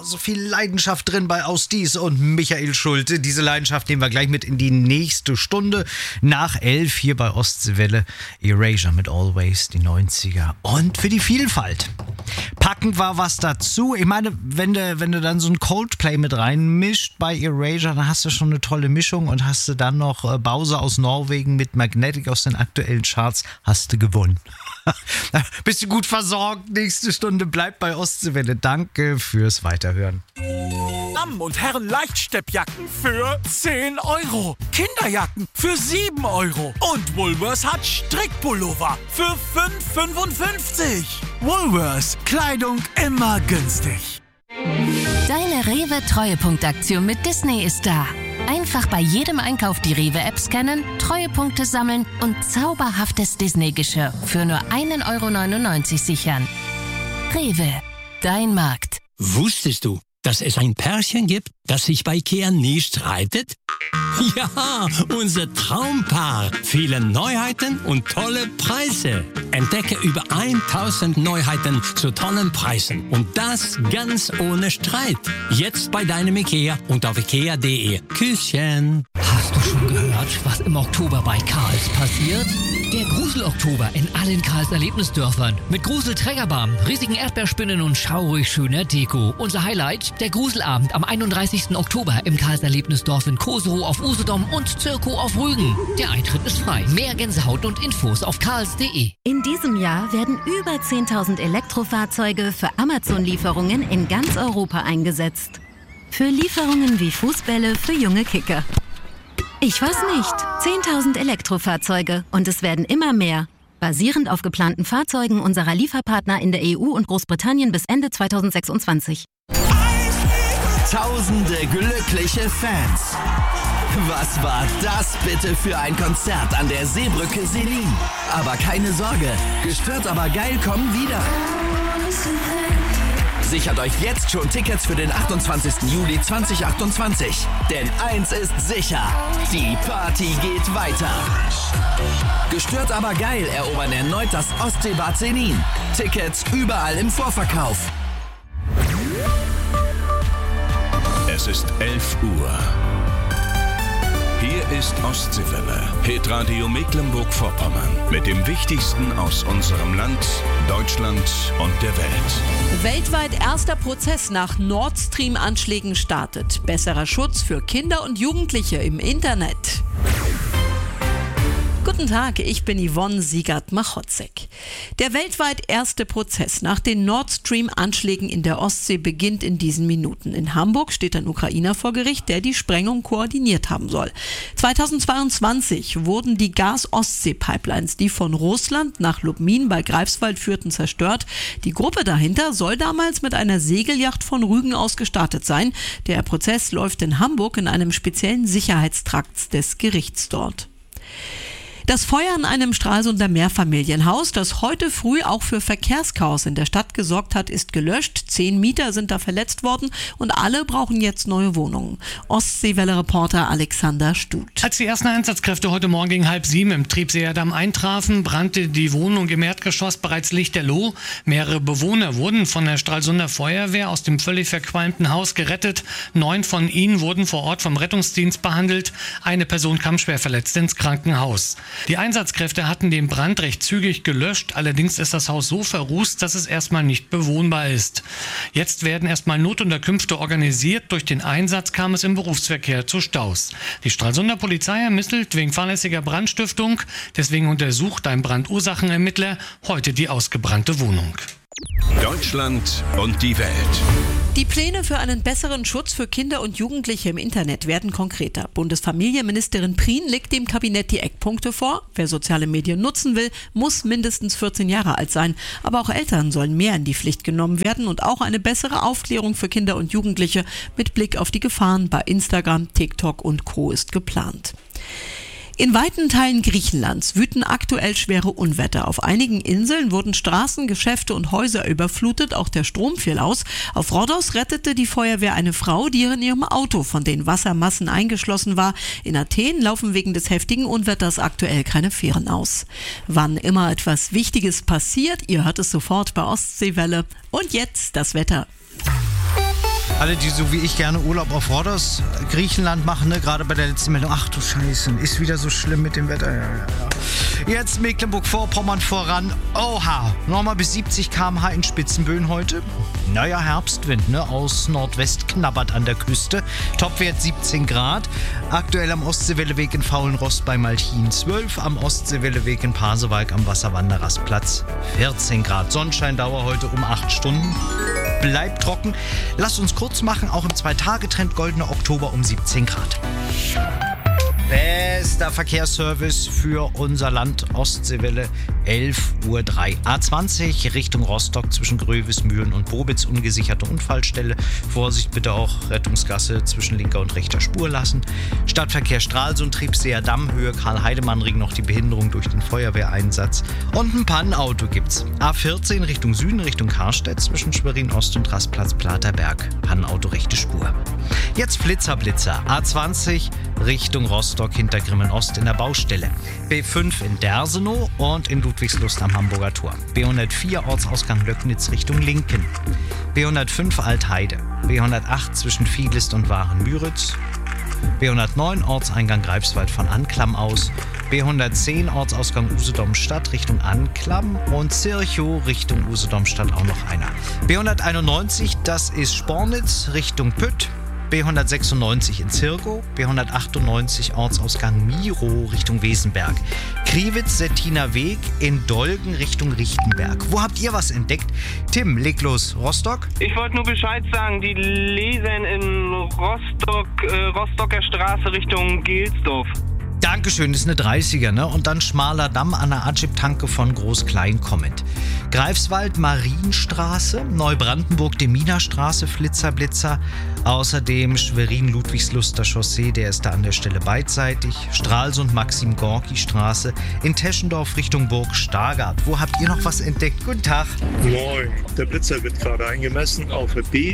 so viel Leidenschaft drin bei Ausdies und Michael Schulte. Diese Leidenschaft nehmen wir gleich mit in die nächste Stunde. Nach 11 hier bei Ostseewelle. Erasure mit Always, die 90er. Und für die Vielfalt packen wir was dazu. Ich meine, wenn du dann so ein Coldplay mit reinmischt bei Erasure, dann hast du schon eine tolle Mischung und hast du dann noch Bowser aus Norwegen mit Magnetic aus den aktuellen Charts, hast du gewonnen. Bist du gut versorgt? Nächste Stunde bleibt bei Ostseewelle. Danke fürs Weiterhören. Damen und Herren, Leichtsteppjacken für 10 €. Kinderjacken für 7 €. Und Woolworths hat Strickpullover für 5,55 €. Woolworths, Kleidung immer günstig. Deine Rewe-Treuepunktaktion mit Disney ist da. Einfach bei jedem Einkauf die Rewe-App scannen, Treuepunkte sammeln und zauberhaftes Disney-Geschirr für nur 1,99 € sichern. Rewe, dein Markt. Wusstest du, dass es ein Pärchen gibt, das sich bei IKEA nie streitet? Ja, unser Traumpaar. Viele Neuheiten und tolle Preise. Entdecke über 1000 Neuheiten zu tollen Preisen. Und das ganz ohne Streit. Jetzt bei deinem IKEA und auf ikea.de. Küsschen. Hast du schon gehört, was im Oktober bei Karls passiert? Der Grusel-Oktober in allen Karls Erlebnisdörfern. Mit Grusel-Trägerbahn, riesigen Erdbeerspinnen und schaurig schöner Deko. Unser Highlight, der Gruselabend am 31. Oktober im Karls Erlebnisdorf in Koserow auf Usedom und Zirkow auf Rügen. Der Eintritt ist frei. Mehr Gänsehaut und Infos auf karls.de. In diesem Jahr werden über 10.000 Elektrofahrzeuge für Amazon-Lieferungen in ganz Europa eingesetzt. Für Lieferungen wie Fußbälle für junge Kicker. Ich weiß nicht. 10.000 Elektrofahrzeuge und es werden immer mehr. Basierend auf geplanten Fahrzeugen unserer Lieferpartner in der EU und Großbritannien bis Ende 2026. Tausende glückliche Fans. Was war das bitte für ein Konzert an der Seebrücke Selin? Aber keine Sorge, gestört aber geil kommen wieder. Sichert euch jetzt schon Tickets für den 28. Juli 2028. Denn eins ist sicher, die Party geht weiter. Gestört aber geil erobern erneut das Ostseebad Selin. Tickets überall im Vorverkauf. Es ist 11 Uhr. Hier ist Ostseewelle, Hitradio Mecklenburg-Vorpommern. Mit dem Wichtigsten aus unserem Land, Deutschland und der Welt. Weltweit erster Prozess nach Nord Stream-Anschlägen startet. Besserer Schutz für Kinder und Jugendliche im Internet. Guten Tag, ich bin Yvonne Siegert-Machotzek. Der weltweit erste Prozess nach den Nord Stream-Anschlägen in der Ostsee beginnt in diesen Minuten. In Hamburg steht ein Ukrainer vor Gericht, der die Sprengung koordiniert haben soll. 2022 wurden die Gas-Ostsee-Pipelines, die von Russland nach Lubmin bei Greifswald führten, zerstört. Die Gruppe dahinter soll damals mit einer Segelyacht von Rügen aus gestartet sein. Der Prozess läuft in Hamburg in einem speziellen Sicherheitstrakt des Gerichts dort. Das Feuer in einem Stralsunder Mehrfamilienhaus, das heute früh auch für Verkehrschaos in der Stadt gesorgt hat, ist gelöscht. 10 Mieter sind da verletzt worden und alle brauchen jetzt neue Wohnungen. Ostseewelle-Reporter Alexander Stuth. Als die ersten Einsatzkräfte heute Morgen gegen 6:30 im Triebseerdamm eintrafen, brannte die Wohnung im Erdgeschoss bereits lichterloh. Mehrere Bewohner wurden von der Stralsunder Feuerwehr aus dem völlig verqualmten Haus gerettet. 9 von ihnen wurden vor Ort vom Rettungsdienst behandelt. Eine Person kam schwer verletzt ins Krankenhaus. Die Einsatzkräfte hatten den Brand recht zügig gelöscht, allerdings ist das Haus so verrußt, dass es erstmal nicht bewohnbar ist. Jetzt werden erstmal Notunterkünfte organisiert. Durch den Einsatz kam es im Berufsverkehr zu Staus. Die Stralsunder Polizei ermittelt wegen fahrlässiger Brandstiftung. Deswegen untersucht ein Brandursachenermittler heute die ausgebrannte Wohnung. Deutschland und die Welt. Die Pläne für einen besseren Schutz für Kinder und Jugendliche im Internet werden konkreter. Bundesfamilienministerin Prien legt dem Kabinett die Eckpunkte vor. Wer soziale Medien nutzen will, muss mindestens 14 Jahre alt sein. Aber auch Eltern sollen mehr in die Pflicht genommen werden und auch eine bessere Aufklärung für Kinder und Jugendliche mit Blick auf die Gefahren bei Instagram, TikTok und Co. ist geplant. In weiten Teilen Griechenlands wüten aktuell schwere Unwetter. Auf einigen Inseln wurden Straßen, Geschäfte und Häuser überflutet, auch der Strom fiel aus. Auf Rhodos rettete die Feuerwehr eine Frau, die in ihrem Auto von den Wassermassen eingeschlossen war. In Athen laufen wegen des heftigen Unwetters aktuell keine Fähren aus. Wann immer etwas Wichtiges passiert, ihr hört es sofort bei Ostseewelle. Und jetzt das Wetter. Alle, die so wie ich gerne Urlaub auf Rhodos, Griechenland machen, ne? Gerade bei der letzten Meldung. Ach du Scheiße, ist wieder so schlimm mit dem Wetter. Ja. Jetzt Mecklenburg-Vorpommern voran. Oha, nochmal bis 70 km/h in Spitzenböen heute. Naja, Herbstwind, ne? Aus Nordwest knabbert an der Küste. Topwert 17 Grad. Aktuell am Ostseewelleweg in Faulenrost bei Malchin 12. Am Ostseewelleweg in Pasewalk am Wasserwandererplatz 14 Grad. Sonnenscheindauer heute um 8 Stunden. Bleibt trocken. Lasst uns kurz machen, auch im 2-Tage-Trend goldener Oktober um 17 Grad. Bester Verkehrsservice für unser Land, Ostseewelle, 11:03 Uhr. A20 Richtung Rostock zwischen Grövismühlen und Bobitz, ungesicherte Unfallstelle. Vorsicht bitte auch, Rettungsgasse zwischen linker und rechter Spur lassen. Stadtverkehr Stralsund, Triebseer Damm, Höhe Karl-Heidemann-Ring noch die Behinderung durch den Feuerwehreinsatz. Und ein Pannenauto gibt's. A14 Richtung Süden, Richtung Karstedt zwischen Schwerin Ost und Rastplatz Platerberg. Pannenauto rechte Spur. Jetzt Flitzer. A20 Richtung Rostock hinter Grimmen Ost in der Baustelle. B5 in Dersenow und in Ludwigslust am Hamburger Tor. B104 Ortsausgang Löcknitz Richtung Linken. B105 Altheide. B108 zwischen Vieglist und Waren-Müritz. B109 Ortseingang Greifswald von Anklam aus. B110 Ortsausgang Usedom-Stadt Richtung Anklam und Zirchow Richtung Usedom-Stadt auch noch einer. B191, das ist Spornitz Richtung Pütt. B196 in Zirgow, B198 Ortsausgang Miro Richtung Wesenberg. Kriwitz-Settiner Weg in Dolgen Richtung Richtenberg. Wo habt ihr was entdeckt? Tim, leg los. Rostock? Ich wollte nur Bescheid sagen, die lesen in Rostocker Straße Richtung Gelsdorf. Dankeschön, das ist eine 30er, ne? Und dann Schmaler Damm an der Adschip-Tanke von Groß-Klein kommend. Greifswald, Marienstraße, Neubrandenburg, Demina-Straße, Flitzer. Außerdem Schwerin-Ludwigsluster Chaussee, der ist da an der Stelle beidseitig. Stralsund, Maxim-Gorki-Straße. In Teschendorf Richtung Burg Stargard. Wo habt ihr noch was entdeckt? Guten Tag. Moin. Der Blitzer wird gerade eingemessen auf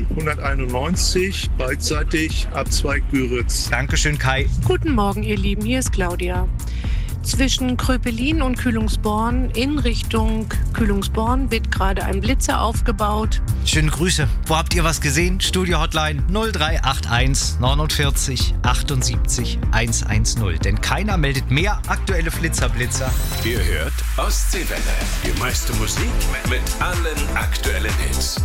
B191, beidseitig, Abzweig Büritz. Dankeschön, Kai. Guten Morgen, ihr Lieben. Hier ist Claudia. Zwischen Kröpelin und Kühlungsborn in Richtung Kühlungsborn wird gerade ein Blitzer aufgebaut. Schöne Grüße. Wo habt ihr was gesehen? Studio-Hotline 0381 49 78 110. Denn keiner meldet mehr aktuelle Blitzer. Ihr hört Ostseewelle. Die meiste Musik mit allen aktuellen Hits.